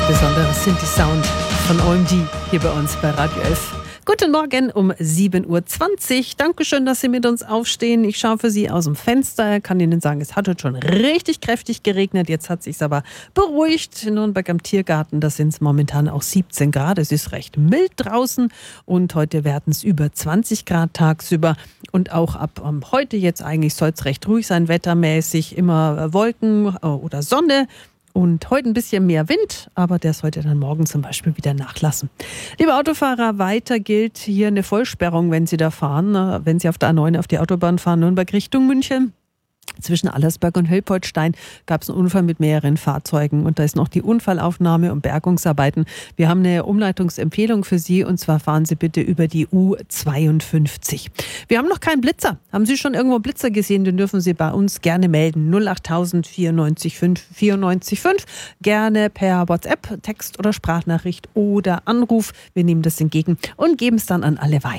besonderer Synthi-Sound von OMD hier bei uns bei Radio 11. Guten Morgen um 7.20 Uhr. Dankeschön, dass Sie mit uns aufstehen. Ich schaue für Sie aus dem Fenster. Kann Ihnen sagen, es hat heute schon richtig kräftig geregnet. Jetzt hat es sich aber beruhigt. In Nürnberg am Tiergarten, da sind es momentan auch 17 Grad. Es ist recht mild draußen und heute werden es über 20 Grad tagsüber. Und auch ab heute jetzt eigentlich soll es recht ruhig sein, wettermäßig. Immer Wolken oder Sonne. Und heute ein bisschen mehr Wind, aber der sollte dann morgen zum Beispiel wieder nachlassen. Liebe Autofahrer, weiter gilt hier eine Vollsperrung, wenn Sie da fahren. Wenn Sie auf der A9 auf die Autobahn fahren, Nürnberg Richtung München. Zwischen Allersberg und Hölpoltstein gab es einen Unfall mit mehreren Fahrzeugen und da ist noch die Unfallaufnahme und Bergungsarbeiten. Wir haben eine Umleitungsempfehlung für Sie und zwar fahren Sie bitte über die U52. Wir haben noch keinen Blitzer. Haben Sie schon irgendwo einen Blitzer gesehen? Den dürfen Sie bei uns gerne melden. 08000 94 5 94 5. Gerne per WhatsApp, Text- oder Sprachnachricht oder Anruf. Wir nehmen das entgegen und geben es dann an alle weiter.